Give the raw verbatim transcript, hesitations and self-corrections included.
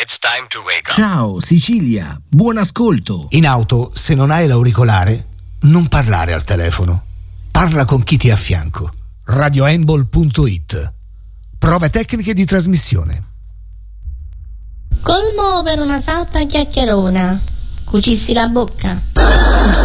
It's time to wake up. Ciao Sicilia, buon ascolto. In auto, se non hai l'auricolare, non parlare al telefono. Parla con chi ti è a fianco. radioembol punto it. Prove tecniche di trasmissione. Colmo per una salta chiacchierona. Cucissi la bocca.